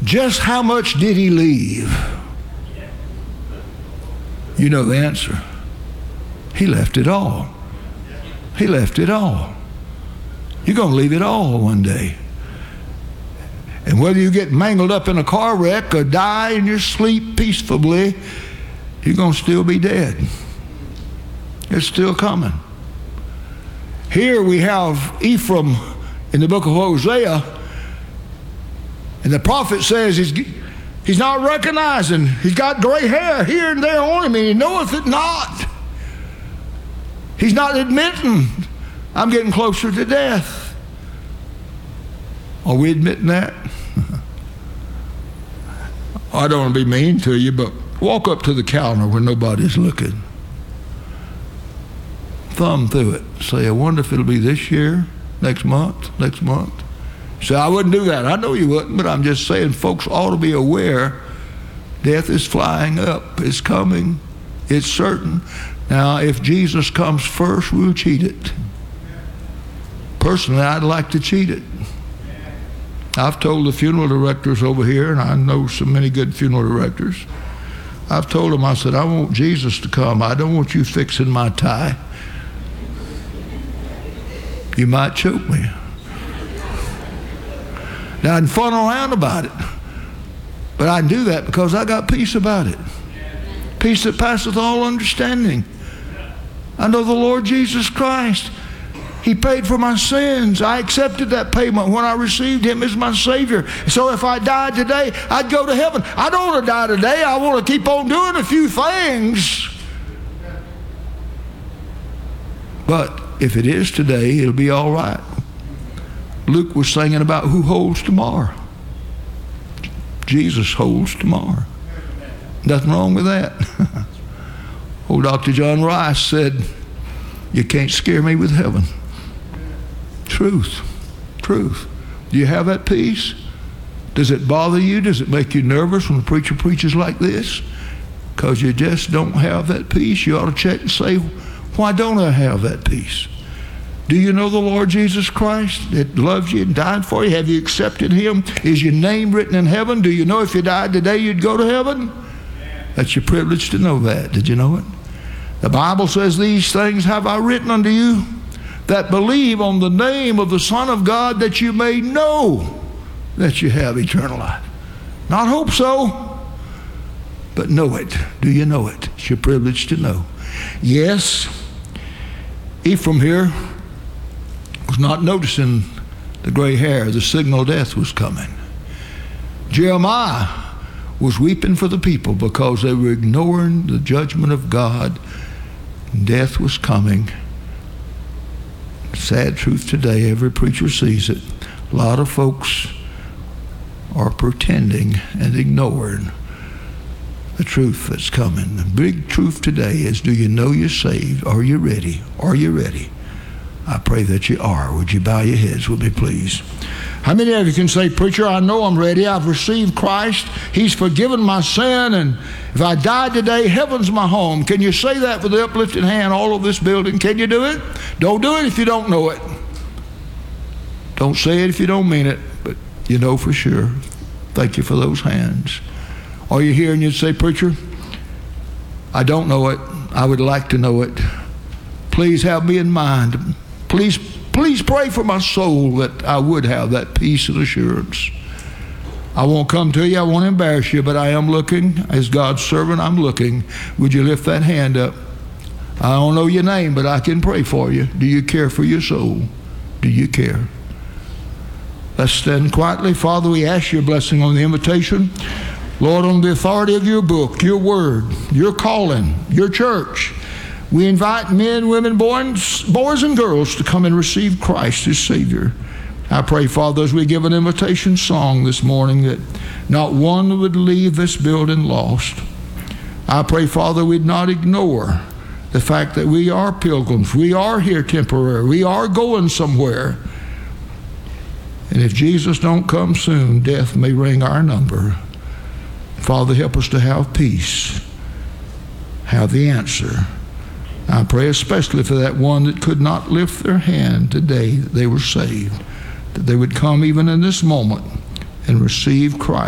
just how much did he leave? You know the answer. He left it all. He left it all. You're going to leave it all one day. And whether you get mangled up in a car wreck or die in your sleep peacefully, you're going to still be dead. It's still coming. Here we have Ephraim in the book of Hosea, and the prophet says he's not recognizing. He's got gray hair here and there on him, and he knoweth it not. He's not admitting, I'm getting closer to death. Are we admitting that? I don't want to be mean to you, but walk up to the counter when nobody's looking. Thumb through it. Say, I wonder if it'll be this year, next month. Say, I wouldn't do that. I know you wouldn't, but I'm just saying folks ought to be aware death is flying up. It's coming. It's certain. Now, if Jesus comes first, we'll cheat it. Personally, I'd like to cheat it. I've told the funeral directors over here, and I know so many good funeral directors, I've told them, I said, I want Jesus to come. I don't want you fixing my tie. You might choke me. Now, I can fun around about it, but I do that because I got peace about it. Peace that passeth all understanding. I know the Lord Jesus Christ. He paid for my sins. I accepted that payment when I received Him as my Savior. So if I died today, I'd go to heaven. I don't want to die today. I want to keep on doing a few things. But if it is today, it'll be all right. Luke was singing about who holds tomorrow. Jesus holds tomorrow. Nothing wrong with that. Old Dr. John Rice said, you can't scare me with heaven. Truth. Do you have that peace? Does it bother you? Does it make you nervous when the preacher preaches like this? Because you just don't have that peace. You ought to check and say, why don't I have that peace? Do you know the Lord Jesus Christ that loves you and died for you? Have you accepted Him? Is your name written in heaven? Do you know if you died today you'd go to heaven? That's your privilege to know that. Did you know it? The Bible says, these things have I written unto you that believe on the name of the Son of God, that you may know that you have eternal life. Not hope so, but know it. Do you know it? It's your privilege to know. Yes, Ephraim here was not noticing the gray hair. The signal of death was coming. Jeremiah was weeping for the people because they were ignoring the judgment of God. Death was coming. Sad truth today, every preacher sees it. A lot of folks are pretending and ignoring the truth that's coming. The big truth today is, do you know you're saved? Are you ready? Are you ready? I pray that you are. Would you bow your heads with me, please? How many of you can say, preacher, I know I'm ready. I've received Christ. He's forgiven my sin, and if I die today, heaven's my home. Can you say that with the uplifted hand all over this building? Can you do it? Don't do it if you don't know it. Don't say it if you don't mean it, but you know for sure. Thank you for those hands. Are you here and you'd say, preacher, I don't know it. I would like to know it. Please have me in mind. Please pray for my soul that I would have that peace and assurance. I won't come to you. I won't embarrass you, but I am looking. As God's servant, I'm looking. Would you lift that hand up? I don't know your name, but I can pray for you. Do you care for your soul? Do you care? Let's stand quietly. Father, we ask your blessing on the invitation. Lord, on the authority of your book, your word, your calling, your church, we invite men, women, boys and girls to come and receive Christ as Savior. I pray, Father, as we give an invitation song this morning, that not one would leave this building lost. I pray, Father, we'd not ignore the fact that we are pilgrims. We are here temporary. We are going somewhere. And if Jesus don't come soon, death may ring our number. Father, help us to have peace, have the answer. I pray especially for that one that could not lift their hand today that they were saved, that they would come even in this moment and receive Christ.